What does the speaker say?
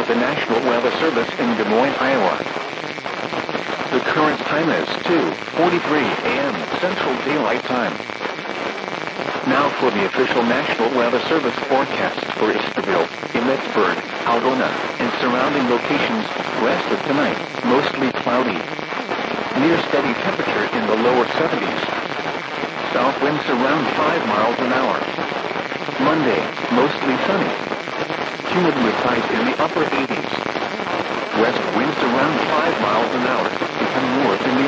with the National Weather Service in Des Moines, Iowa. The current time is 2:43 a.m. Central Daylight Time. Now for the official National Weather Service forecast for Isterville, Emmitsburg, Algona, and surrounding locations. West of tonight, mostly cloudy. Near steady temperature in the lower 70s. South winds around 5 miles an hour. Monday, mostly sunny. Humid with highs in the upper 80s. West winds around 5 miles an hour, becoming north in the